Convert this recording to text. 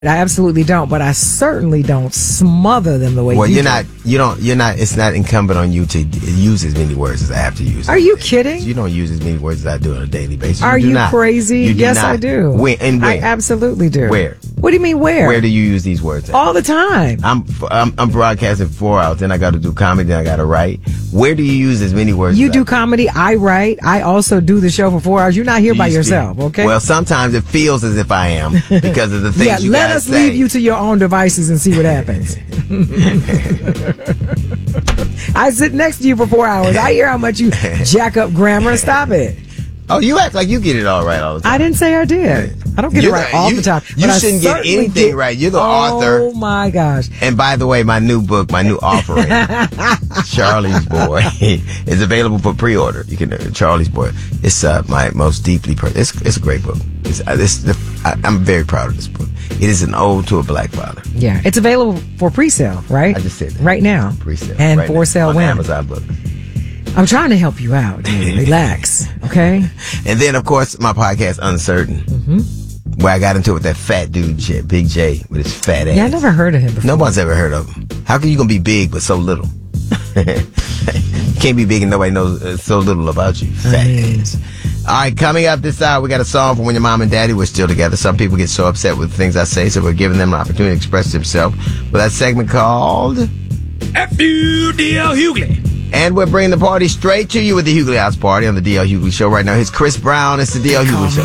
I absolutely don't, but I certainly don't smother them the way you do. It's not incumbent on you to use as many words as I have to use. Are you kidding? You don't use as many words as I do on a daily basis. Are you crazy? Yes, I do. Where? I absolutely do. Where? What do you mean where? Where do you use these words at? All the time. I'm broadcasting for 4 hours, then I got to do comedy, then I got to write. Where do you use as many words? You do comedy, I write. I also do the show for 4 hours. You're not here by yourself, okay? Well, sometimes it feels as if I am because of the things you let us say. leave you to your own devices and see what happens. I sit next to you for 4 hours. I hear how much you jack up grammar. Stop it. Oh, you act like you get it all right all the time. I didn't say I did. I don't get it right all the time. You shouldn't get anything right. You're the author. Oh, my gosh. And by the way, my new book, my new offering, Charlie's Boy, is available for pre-order. You can, Charlie's Boy. It's my most deeply it's a great book. I'm very proud of this book. It is an ode to a black father. Yeah. It's available for pre-sale, right? I just said that. Right now. Pre-sale. And right for sale on when? Amazon book. I'm trying to help you out, dude. Relax, okay? And then, of course, my podcast, Uncertain, where I got into it with that fat dude, Big J, with his fat ass. Yeah, I never heard of him before. Nobody's ever heard of him. How can you gonna be big but so little? You can't be big and nobody knows so little about you. Fat ass. All right, coming up this hour, we got a song from when your mom and daddy were still together. Some people get so upset with the things I say, so we're giving them an opportunity to express themselves with that segment called F.U. D.L. Hughley. And we're bringing the party straight to you with the Hughley House Party on the D.L. Hughley Show right now. Here's Chris Brown. It's the D.L. Hughley Show.